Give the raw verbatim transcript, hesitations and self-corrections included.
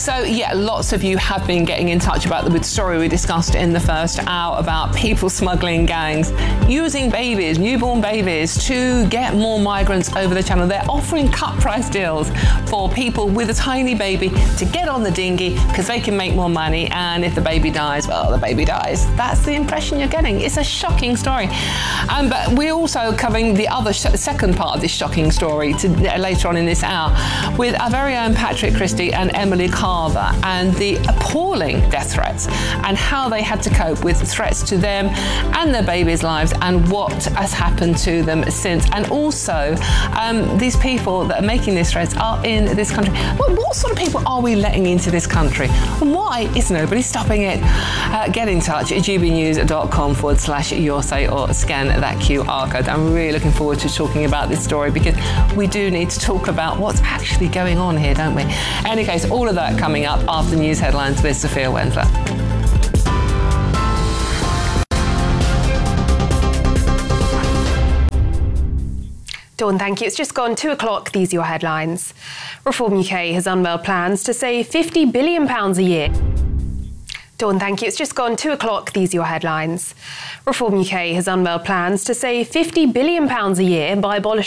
So, yeah, lots of you have been getting in touch about the story we discussed in the first hour about people smuggling gangs using babies, newborn babies, to get more migrants over the channel. They're offering cut price deals for people with a tiny baby to get on the dinghy because they can make more money, and if the baby dies, well, the baby dies. That's the impression you're getting. It's a shocking story. Um, but we're also covering the other sh- second part of this shocking story to, uh, later on in this hour with our very own Patrick Christie and Emily Carver and the appalling death threats and how they had to cope with threats to them and their babies' lives and what has happened to them since. And also, um, these people that are making these threats are in this country. What, what sort of people are we letting into this country? And why is nobody stopping it? Uh, get in touch at gbnews.com forward slash your say or scan that Q R code. I'm really looking forward to talking about this story because we do need to talk about what's actually going on here, don't we? In any case, all of that coming up after news headlines with Sophia Wensler. Dawn, thank you. It's just gone two o'clock. These are your headlines. Reform U K has unveiled plans to save fifty billion pounds a year. Dawn, thank you. It's just gone two o'clock. These are your headlines. Reform U K has unveiled plans to save fifty billion pounds a year by abolishing